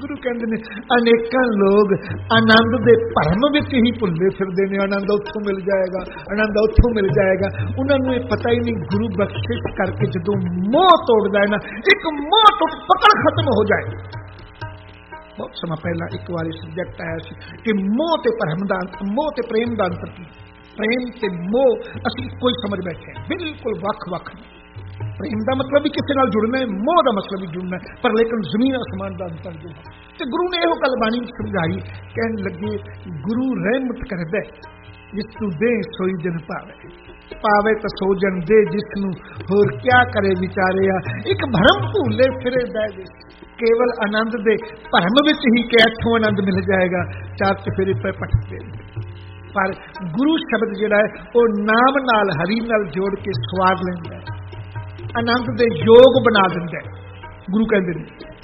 गुरु कहते हैं अनेकां लोग आनंद के भरम विच ही भुल्ले फिरदे ने। आनंद उत्थों मिल जाएगा, आनंद उत्थों मिल जाएगा, उन्होंने पता ही नहीं। गुरु बख्शिश करके जो मोह तोड़दा है ना, एक मोह तो पकड़ खत्म हो जाए। बहुत समय पहला एक बार सब्जेक्ट आया कि मोह ते भरम दा, मोह ते प्रेम दा अंतर की। प्रेम ते मोह असीं कोई समझ बैठे, बिल्कुल वख-वख। प्रेम का मतलब भी किसी नाल जुड़ना है, मोह का मतलब भी जुड़ना है, पर लेकिन जमीन आसमान का अंतर जो है। तो गुरु ने यह गल बाणी समझाई, कहने लगे गुरु रहमत करदा जिस तू दे सोई जन पावे, पावे तो सो जन दे जिसनू होर क्या करे विचारिया। एक भरम भूले फिरे दे, केवल आनंद दे भरम विच ही कि इत्थों आनंद मिल जाएगा, चार चफेरे पे पटते। पर गुरु शब्द जिहड़ा है वह नाम नाल हरि नाल जोड़ के स्वाद लैंदा है, आनंद दे योग बना दिंदा है। गुरु कहते हैं